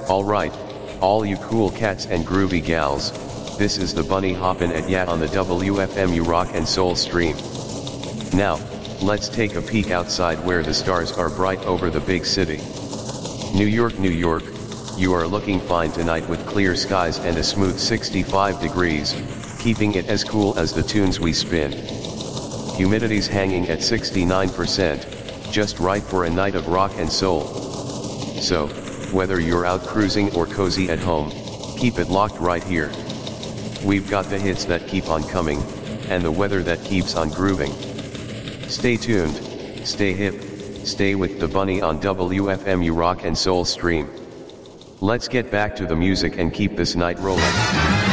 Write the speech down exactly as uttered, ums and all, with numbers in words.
Alright, all you cool cats and groovy gals, this is the bunny hoppin' at ya on the W F M U Rock and Soul stream. Now, let's take a peek outside where the stars are bright over the big city. New York, New York, you are looking fine tonight with clear skies and a smooth sixty-five degrees, keeping it as cool as the tunes we spin. Humidity's hanging at sixty-nine percent, just right for a night of rock and soul. So, whether you're out cruising or cozy at home, keep it locked right here. We've got the hits that keep on coming, and the weather that keeps on grooving. Stay tuned, stay hip, stay with the bunny on W F M U Rock and Soul stream. Let's get back to the music and keep this night rolling.